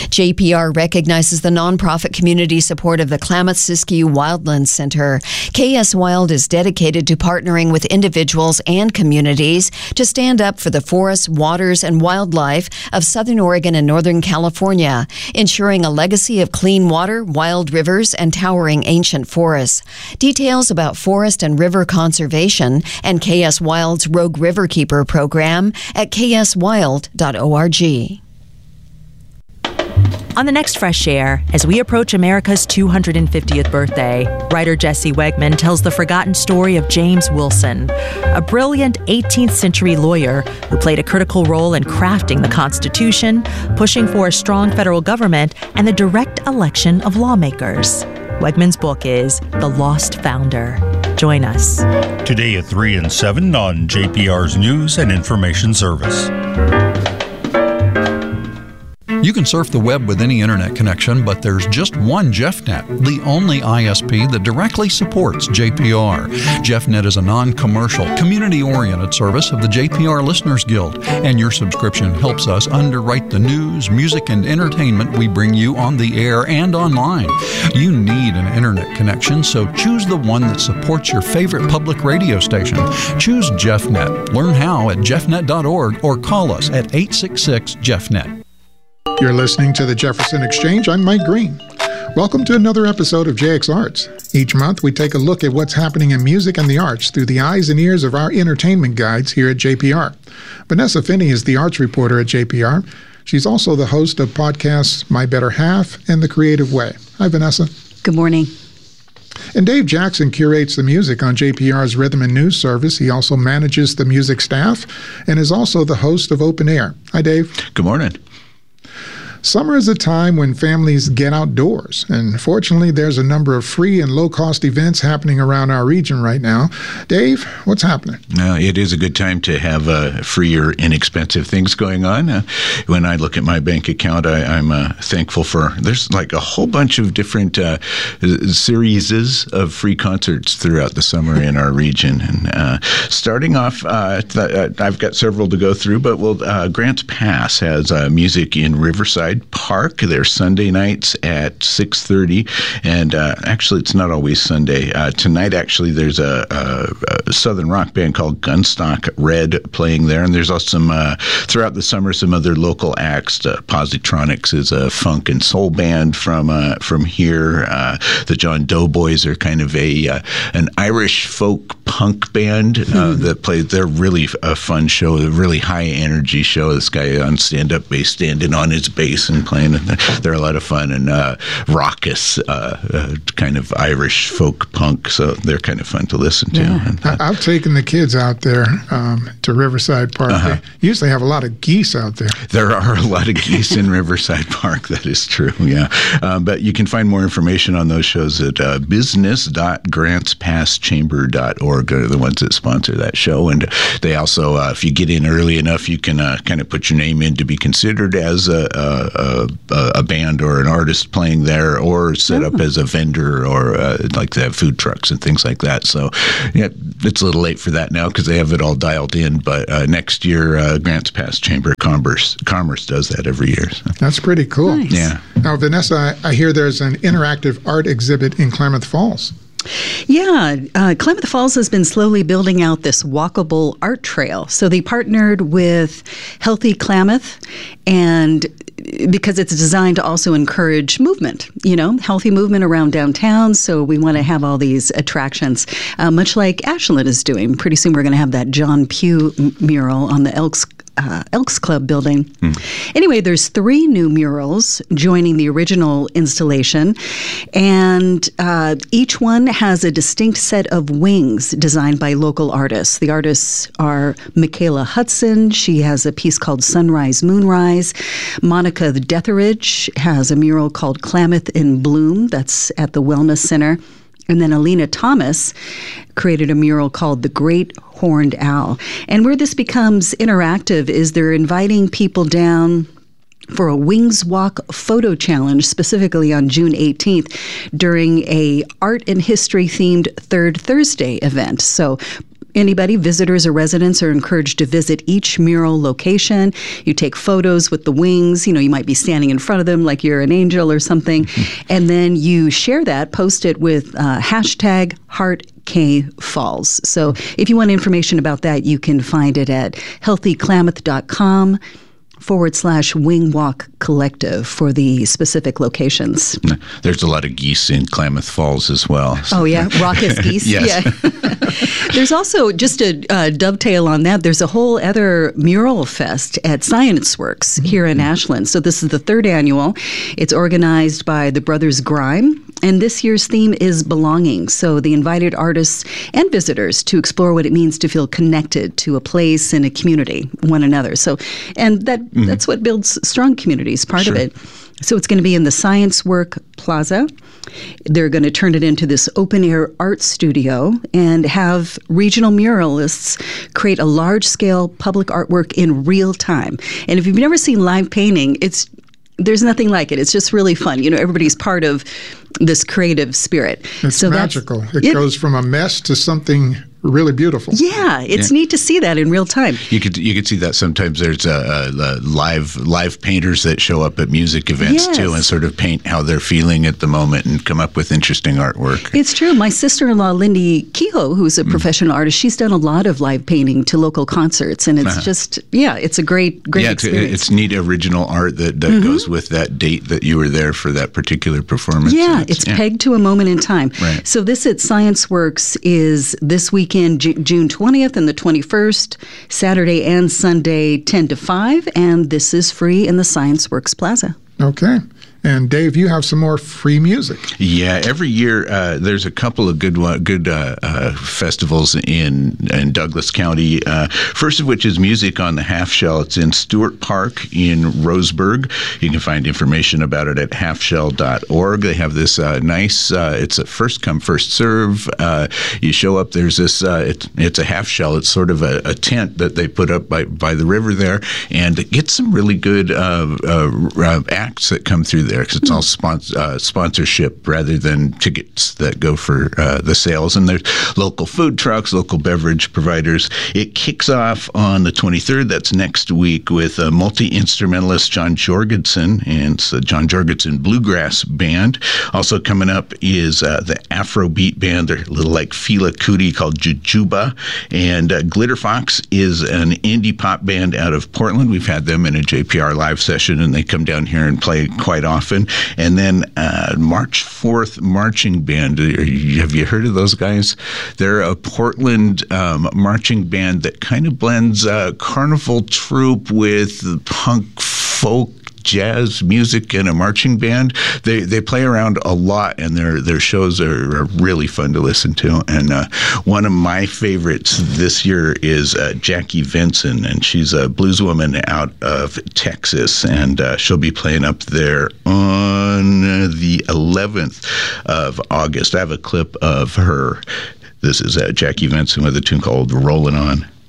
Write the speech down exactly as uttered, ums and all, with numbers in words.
J P R recognizes the nonprofit community support of the Klamath-Siskiyou Wildlands Center. K S Wild is dedicated to partnering with individuals and communities to stand up for the forests, waters, and wildlife of Southern Oregon and Northern California, ensuring a legacy of clean water, wild rivers, and towering ancient forests. Details about forest and river conservation and K S Wild's Rogue Riverkeeper program at k s wild dot org. On the next Fresh Air, as we approach America's two hundred fiftieth birthday, writer Jesse Wegman tells the forgotten story of James Wilson, a brilliant eighteenth century lawyer who played a critical role in crafting the Constitution, pushing for a strong federal government, and the direct election of lawmakers. Wegman's book is The Lost Founder. Join us. Today at three and seven on J P R's News and Information Service. You can surf the web with any internet connection, but there's just one JeffNet, the only I S P that directly supports J P R. JeffNet is a non-commercial, community-oriented service of the J P R Listeners Guild, and your subscription helps us underwrite the news, music, and entertainment we bring you on the air and online. You need an internet connection, so choose the one that supports your favorite public radio station. Choose JeffNet. Learn how at jeff net dot org or call us at eight six six Jeff net. You're listening to the Jefferson Exchange. I'm Mike Green. Welcome to another episode of J X Arts. Each month, we take a look at what's happening in music and the arts through the eyes and ears of our entertainment guides here at J P R. Vanessa Finney is the arts reporter at J P R. She's also the host of podcasts My Better Half and The Creative Way. Hi, Vanessa. Good morning. And Dave Jackson curates the music on J P R's Rhythm and News service. He also manages the music staff and is also the host of Open Air. Hi, Dave. Good morning. Summer is a time when families get outdoors, and fortunately there's a number of free and low-cost events happening around our region right now. Dave, what's happening? Uh, it is a good time to have uh, free or inexpensive things going on. Uh, when I look at my bank account, I, I'm uh, thankful for, there's like a whole bunch of different uh, series of free concerts throughout the summer in our region. And uh, starting off, uh, th- I've got several to go through, but we'll, uh, Grants Pass has uh, music in Riverside Park. They're Sunday nights at six thirty, and uh, actually it's not always Sunday. Uh, tonight actually there's a, a, a southern rock band called Gunstock Red playing there, and there's also some uh, throughout the summer some other local acts. Uh, Positronics is a funk and soul band from uh, from here. Uh, the John Doe Boys are kind of a uh, an Irish folk punk band uh, mm-hmm. that plays. They're really a fun show, a really high energy show. This guy on stand-up bass standing on his bass and playing, and they're a lot of fun and uh, raucous, uh, uh, kind of Irish folk punk, so they're kind of fun to listen to. Yeah. And, uh, I've taken the kids out there um, to Riverside Park. Uh-huh. They usually have a lot of geese out there. There are a lot of geese in Riverside Park, that is true, yeah. Um, but you can find more information on those shows at uh, business dot grants pass chamber dot org are the ones that sponsor that show, and they also, uh, if you get in early enough, you can uh, kind of put your name in to be considered as a, a A, a band or an artist playing there, or set oh. up as a vendor, or uh, like they have food trucks and things like that. So yeah, it's a little late for that now because they have it all dialed in. But uh, next year, uh, Grants Pass Chamber of Commerce, Commerce does that every year. So. That's pretty cool. Nice. Yeah. Now, Vanessa, I, I hear there's an interactive art exhibit in Klamath Falls. Yeah, uh, Klamath Falls has been slowly building out this walkable art trail. So they partnered with Healthy Klamath, and because it's designed to also encourage movement, you know, healthy movement around downtown. So we want to have all these attractions, uh, much like Ashland is doing. Pretty soon we're going to have that John Pugh m- mural on the Elks Uh, Elks Club building. Hmm. Anyway, there's three new murals joining the original installation, and uh, each one has a distinct set of wings designed by local artists. The artists are Michaela Hudson. She has a piece called Sunrise Moonrise. Monica Detheridge has a mural called Klamath in Bloom. That's at the Wellness Center. And then Alina Thomas created a mural called The Great Horned Owl. And where this becomes interactive is they're inviting people down for a Wings Walk photo challenge, specifically on June eighteenth, during a art and history themed Third Thursday event. So anybody, visitors or residents, are encouraged to visit each mural location. You take photos with the wings. You know, you might be standing in front of them like you're an angel or something. And then you share that, post it with uh, hashtag Heart K Falls. So if you want information about that, you can find it at healthy klamath dot com forward slash wing walk collective for the specific locations. There's a lot of geese in Klamath Falls as well. So. Oh, yeah. Raucous geese. Yes. Yeah. There's also, just to uh, dovetail on that, there's a whole other mural fest at Science Works here in Ashland. So this is the third annual. It's organized by the Brothers Grime. And this year's theme is belonging. So the invited artists and visitors to explore what it means to feel connected to a place and a community, one another. So, and that mm-hmm. that's what builds strong communities, part sure. of it. So it's going to be in the Science Work Plaza. They're going to turn it into this open-air art studio and have regional muralists create a large-scale public artwork in real time. And if you've never seen live painting, it's there's nothing like it. It's just really fun. You know, everybody's part of this creative spirit. It's so magical. It, it goes from a mess to something really beautiful. Yeah, it's yeah. neat to see that in real time. You could you could see that sometimes there's uh, uh, live live painters that show up at music events yes. too and sort of paint how they're feeling at the moment and come up with interesting artwork. It's true. My sister-in-law, Lindy Kehoe, who's a mm. professional artist, she's done a lot of live painting to local concerts, and it's uh-huh. just, yeah, it's a great, great yeah, experience. It's, it's neat original art that, that mm-hmm. goes with that date that you were there for that particular performance. Yeah, it's, it's yeah. pegged to a moment in time. Right. So this at Science Works is this weekend, J- June twentieth and the twenty-first, Saturday and Sunday, ten to five, and this is free in the Science Works Plaza. Okay. And Dave, you have some more free music. Yeah, every year uh, there's a couple of good good uh, uh, festivals in in Douglas County. Uh, first of which is Music on the Half Shell. It's in Stewart Park in Roseburg. You can find information about it at half shell dot org. They have this uh, nice. Uh, it's a first come first serve. Uh, you show up. There's this. Uh, it, it's a half shell. It's sort of a, a tent that they put up by by the river there, and it gets some really good uh, uh, acts that come through there. Because it's all spons- uh, sponsorship rather than tickets that go for uh, the sales. And there's local food trucks, local beverage providers. It kicks off on the twenty-third. That's next week with a multi-instrumentalist John Jorgensen and it's the John Jorgensen Bluegrass Band. Also coming up is uh, the Afrobeat band. They're a little like Fela Kuti called Jujuba. And uh, Glitter Fox is an indie pop band out of Portland. We've had them in a J P R live session and they come down here and play quite often. And then uh, March fourth Marching Band. Have you heard of those guys? They're a Portland um, marching band that kind of blends uh, carnival troupe with punk folk jazz music and a marching band. They they play around a lot, and their their shows are, are really fun to listen to. And uh, one of my favorites this year is uh, Jackie Vinson, and she's a blueswoman out of Texas, and uh, she'll be playing up there on the eleventh of August. I have a clip of her. This is uh, Jackie Vinson with a tune called "Rollin' On."